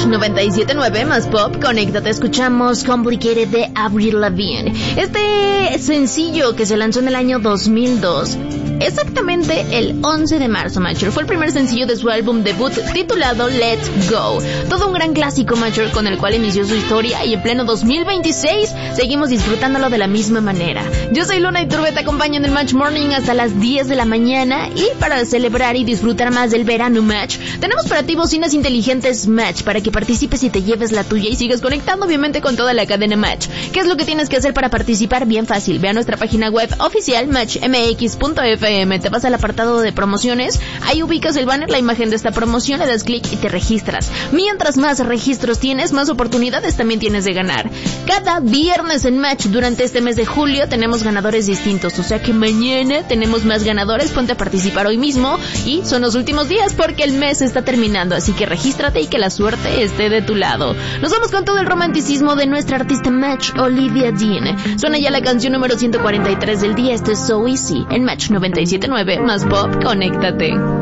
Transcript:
Match 97.9 más pop, conéctate, escuchamos Complicated de Avril Lavigne. Este sencillo que se lanzó en el año 2002, exactamente el 11 de marzo, Matcher. Fue el primer sencillo de su álbum debut titulado Let's Go. Todo un gran clásico, Matcher, con el cual inició su historia y en pleno 2026 seguimos disfrutándolo de la misma manera. Yo soy Luna Iturbe, te acompaño en el Match Morning hasta las 10 de la mañana y para celebrar y disfrutar más del verano Match, tenemos para ti bocinas inteligentes Match para que participes y te lleves la tuya y sigas conectando obviamente con toda la cadena Match. ¿Qué es lo que tienes que hacer para participar? Bien fácil, ve a nuestra página web oficial matchmx.fm, te vas al apartado de promociones, ahí ubicas el banner, la imagen de esta promoción, le das clic y te registras. Mientras más registros tienes, más oportunidades también tienes de ganar. Cada viernes en Match durante este mes de julio tenemos ganadores distintos, o sea que mañana tenemos más ganadores, ponte a participar hoy mismo y son los últimos días porque el mes está terminando, así que regístrate y que la suerte esté de tu lado. Nos vamos con todo el romanticismo de nuestra artista Match, Olivia Dean. Suena ya la canción número 143 del día, esto es So Easy, en Match 97.9 más pop, conéctate.